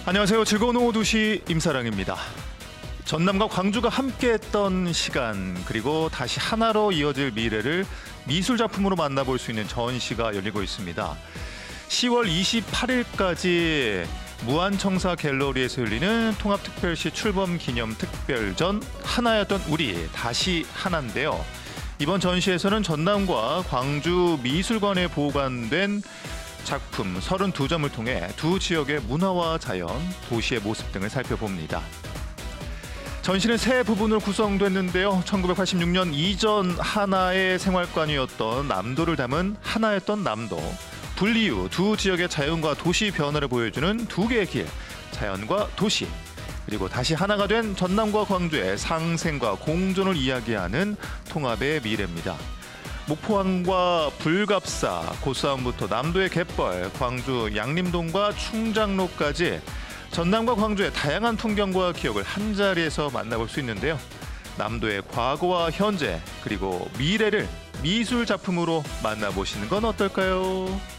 안녕하세요. 즐거운 오후 2시 임사랑입니다. 전남과 광주가 함께했던 시간, 그리고 다시 하나로 이어질 미래를 미술 작품으로 만나볼 수 있는 전시가 열리고 있습니다. 10월 28일까지 무한청사 갤러리에서 열리는 통합특별시 출범 기념 특별전 하나였던 우리 다시 하나인데요. 이번 전시에서는 전남과 광주 미술관에 보관된 작품 32점을 통해 두 지역의 문화와 자연, 도시의 모습 등을 살펴봅니다. 전시는 세 부분으로 구성됐는데요. 1986년 이전 하나의 생활관이었던 남도를 담은 하나였던 남도, 분리 후 두 지역의 자연과 도시 변화를 보여주는 두 개의 길, 자연과 도시, 그리고 다시 하나가 된 전남과 광주의 상생과 공존을 이야기하는 통합의 미래입니다. 목포항과 불갑사, 고싸움부터 남도의 갯벌, 광주 양림동과 충장로까지 전남과 광주의 다양한 풍경과 기억을 한자리에서 만나볼 수 있는데요. 남도의 과거와 현재, 그리고 미래를 미술 작품으로 만나보시는 건 어떨까요?